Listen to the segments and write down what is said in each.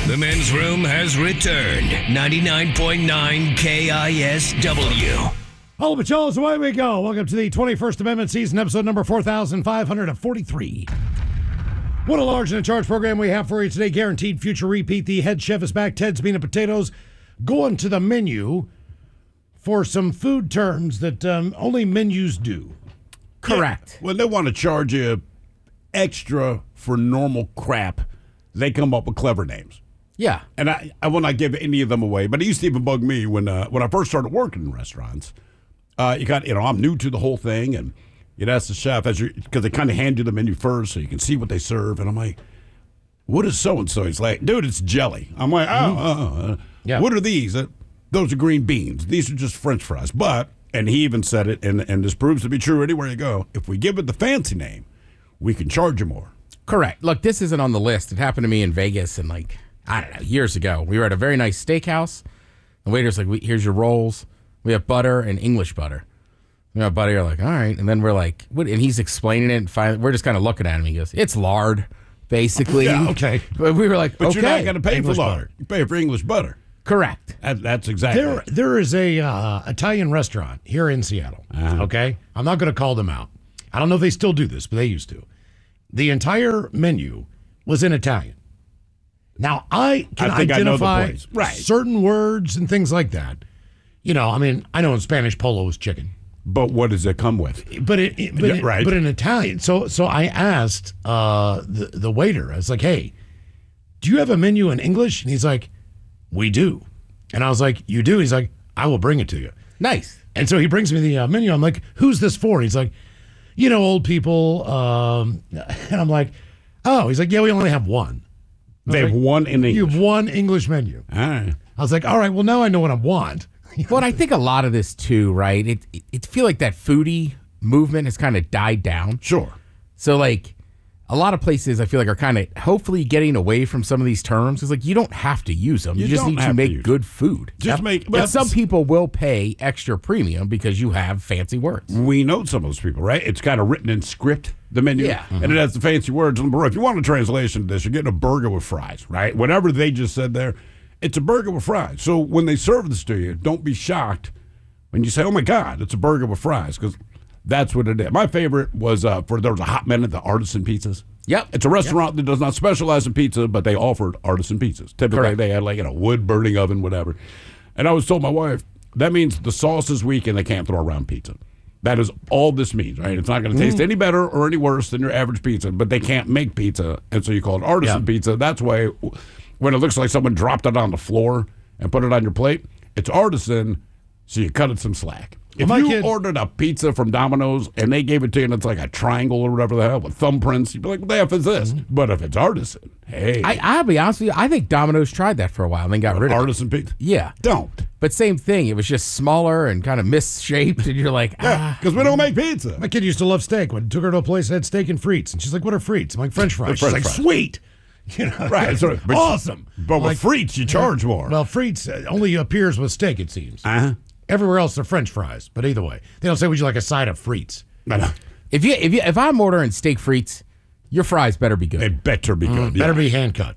The men's room has returned. 99.9 KISW. All of it, away we go. Welcome to the 21st Amendment season, episode number 4,543. What a large and in charge program we have for you today. Guaranteed future repeat. The head chef is back. Ted's Meat and Potatoes. Going to the menu for some food terms that only menus do. Correct. Yeah. Well, they want to charge you extra for normal crap. They come up with clever names. Yeah. And I will not give any of them away, but it used to even bug me when I first started working in restaurants. I'm new to the whole thing, and you'd ask the chef, because they kind of hand you the menu first so you can see what they serve, and I'm like, what is so-and-so? He's like, dude, it's jelly. I'm like, Yeah. What are these? Those are green beans. These are just French fries. But, and he even said it, and this proves to be true anywhere you go, if we give it the fancy name, we can charge you more. Correct. Look, this isn't on the list. It happened to me in Vegas and years ago. We were at a very nice steakhouse. The waiter's like, here's your rolls. We have butter and English butter. My buddy are like, all right. And then we're like, what? And he's explaining it. And finally, we're just kind of looking at him. He goes, it's lard, basically. Yeah, okay. But we were like, But okay. you're not going to pay English for lard. butter. You pay for English butter. Correct. That's exactly There is a Italian restaurant here in Seattle, okay? I'm not going to call them out. I don't know if they still do this, but they used to. The entire menu was in Italian. Now, I can I think I know the identify place. Right. certain words and things like that. You know, I mean, I know in Spanish, polo is chicken. But what does it come with? But Right. but in Italian. So I asked the waiter, I was like, hey, do you have a menu in English? And he's like, we do. And I was like, you do? He's like, I will bring it to you. Nice. And so he brings me the menu. I'm like, who's this for? He's like, old people. And I'm like, oh. He's like, yeah, we only have one. They have one in English. You have one English menu. All right. I was like, all right, well, now I know what I want. Well, I think a lot of this too, right? It feel like that foodie movement has kind of died down. Sure. So like a lot of places I feel like are kind of hopefully getting away from some of these terms. It's like you don't have to use them. You just don't need to have to make use good food. Just make. But some people will pay extra premium because you have fancy words. We know some of those people, right? It's kind of written in script, the menu. Yeah. And it has the fancy words. And if you want a translation of this, you're getting a burger with fries, right? Whatever they just said there, it's a burger with fries. So when they serve this to you, don't be shocked when you say, oh my God, it's a burger with fries, because that's what it is. My favorite was there was a hot minute, the artisan pizzas. Yep. It's a restaurant that does not specialize in pizza, but they offered artisan pizzas. Typically, Correct. they had a wood-burning oven, whatever. And I was told my wife, that means the sauce is weak and they can't throw around pizza. That is all this means, right? It's not going to taste any better or any worse than your average pizza, but they can't make pizza, and so you call it artisan pizza. That's why when it looks like someone dropped it on the floor and put it on your plate, it's artisan, so you cut it some slack. If you ordered a pizza from Domino's and they gave it to you and it's like a triangle or whatever the hell with thumbprints, you'd be like, what the F is this? But if it's artisan, hey. I'll be honest with you, I think Domino's tried that for a while and then got rid of it. Artisan pizza? Yeah. Don't. But same thing. It was just smaller and kind of misshaped, and you're like, because we don't make pizza. My kid used to love steak. When I took her to a place that had steak and frites, and she's like, what are frites? I'm like, French fries. She's like, sweet. Right. So, awesome. But with frites, you charge more. Well, frites only appears with steak, it seems. Everywhere else, they're French fries. But either way, they don't say, would you like a side of frites? If I'm ordering steak frites, your fries better be good. They better be good. Better be hand cut.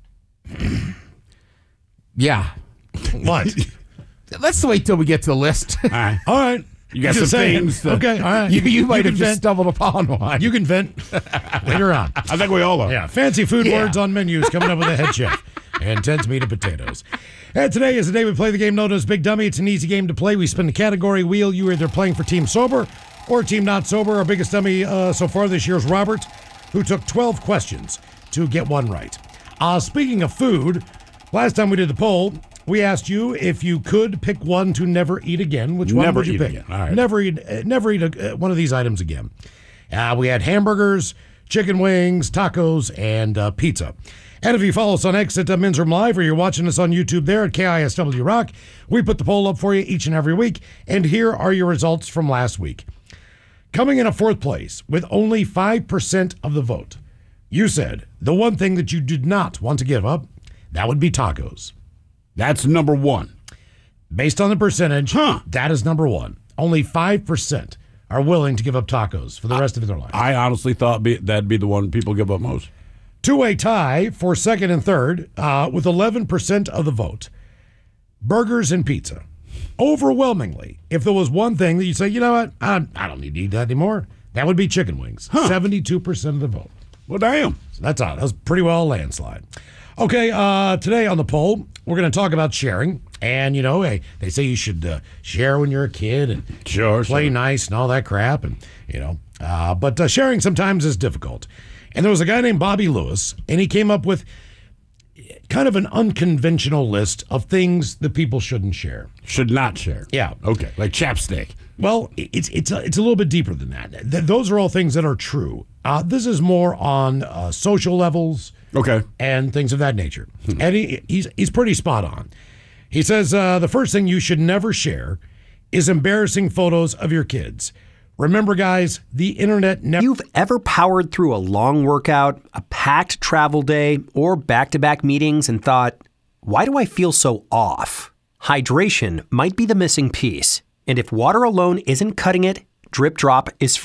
Yeah. What? Let's wait till we get to the list. All right. All right. You got Just some saying. things. Okay, all right. You might have can just vent. stumbled upon one. You can vent later on. I think we all are. Yeah, fancy food words on menus coming up with the head chef and Ted's Meat and Potatoes. And today is the day we play the game known as Big Dummy. It's an easy game to play. We spin the category wheel. You are either playing for Team Sober or Team Not Sober. Our biggest dummy so far this year is Robert, who took 12 questions to get one right. Speaking of food, last time we did the poll, we asked you if you could pick one to never eat again. Which one Never would you eat pick? again. All right. Never eat one of these items again. We had hamburgers, chicken wings, tacos, and pizza. And if you follow us on X at Men's Room Live, or you're watching us on YouTube there at KISW Rock, we put the poll up for you each and every week. And here are your results from last week. Coming in at fourth place with only 5% of the vote, you said the one thing that you did not want to give up, that would be tacos. That's number one. Based on the percentage, that is number one. Only 5% are willing to give up tacos for the rest of their life. I honestly thought that'd be the one people give up most. To a tie for second and third with 11% of the vote. Burgers and pizza. Overwhelmingly, if there was one thing that you say, you know what, I don't need to eat that anymore, that would be chicken wings. 72% of the vote. Well, damn. So that's odd. That was pretty well a landslide. Okay, today on the poll, we're going to talk about sharing. And, you know, hey, they say you should share when you're a kid and play nice and all that crap. And, you know, but sharing sometimes is difficult. And there was a guy named Bobby Lewis, and he came up with kind of an unconventional list of things that people shouldn't share. Should not share. Yeah. Okay. Like chapstick. Well, it's a little bit deeper than that. Those are all things that are true. This is more on social levels, okay, and things of that nature. And he's pretty spot on. He says the first thing you should never share is embarrassing photos of your kids. Remember, guys, the internet never. You've ever powered through a long workout, a packed travel day, or back-to-back meetings and thought, why do I feel so off? Hydration might be the missing piece. And if water alone isn't cutting it, Drip Drop is